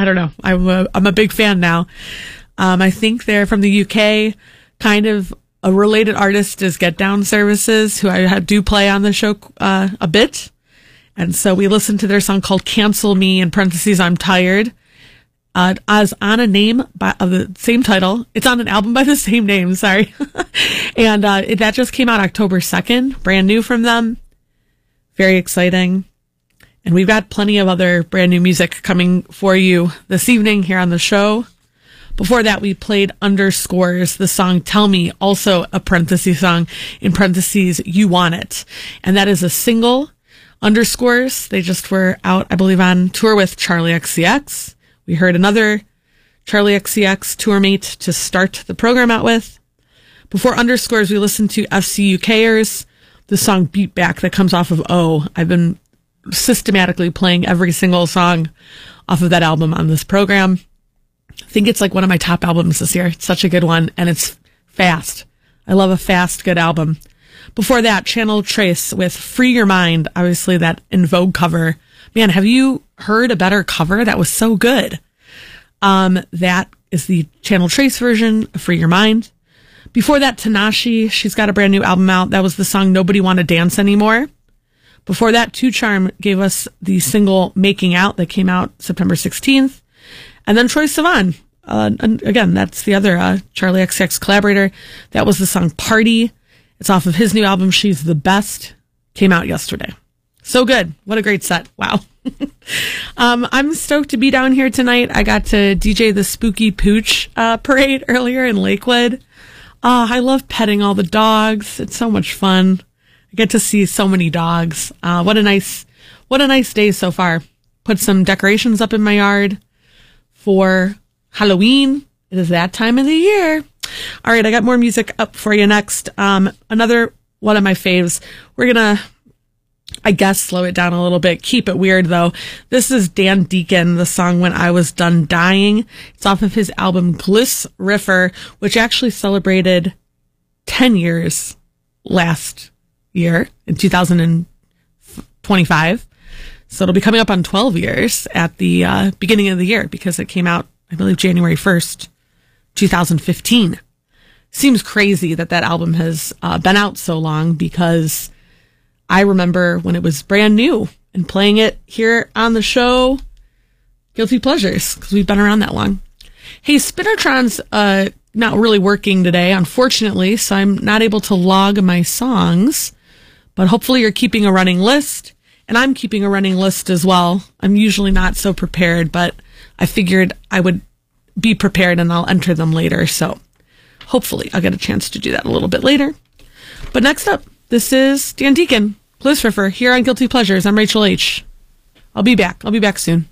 I don't know. I'm a big fan now. I think they're from the UK. Kind of a related artist is Get Down Services, who I do play on the show a bit. And so we listened to their song called Cancel Me, in parentheses, I'm Tired, as on a name of the same title. It's on an album by the same name, sorry. And that just came out October 2nd, brand new from them. Very exciting. And we've got plenty of other brand new music coming for you this evening here on the show. Before that, we played Underscores, the song Tell Me, also a parentheses song, in parentheses, You Want It. And that is a single. Underscores, they just were out, I believe, on tour with Charlie XCX. We heard another Charlie XCX tour mate to start the program out with. Before Underscores, we listened to FCUKers, the song Beat Back that comes off of O. I've been systematically playing every single song off of that album on this program. I think it's like one of my top albums this year. It's such a good one, and it's fast. I love a fast, good album. Before that, Channel Trace with Free Your Mind, obviously that En Vogue cover. Man, have you heard a better cover? That was so good. That is the Channel Trace version of Free Your Mind. Before that, Tanashi, she's got a brand new album out. That was the song Nobody Wanna Dance Anymore. Before that, Two Charm gave us the single Making Out that came out September 16th. And then Troye Sivan, and again, that's the other Charlie XCX collaborator. That was the song Party. It's off of his new album, She's the Best. Came out yesterday. So good. What a great set. Wow. I'm stoked to be down here tonight. I got to DJ the Spooky Pooch parade earlier in Lakewood. I love petting all the dogs. It's so much fun. I get to see so many dogs. What a nice day so far. Put some decorations up in my yard for Halloween. It is that time of the year. All right, I got more music up for you next. Another one of my faves. We're going to, I guess, slow it down a little bit. Keep it weird, though. This is Dan Deacon, the song When I Was Done Dying. It's off of his album Gliss Riffer, which actually celebrated 10 years last year in 2025. So it'll be coming up on 12 years at the beginning of the year because it came out, I believe, January 1st. 2015. Seems crazy that album has been out so long because I remember when it was brand new and playing it here on the show. Guilty pleasures, because we've been around that long. Hey, Spinnertron's not really working today, unfortunately, so I'm not able to log my songs, but hopefully you're keeping a running list, and I'm keeping a running list as well. I'm usually not so prepared, but I figured I would be prepared and I'll enter them later. So hopefully I'll get a chance to do that a little bit later. But next up, this is Dan Deacon, Gliss Riffer, here on Guilty Pleasures. I'm Rachel H. I'll be back soon.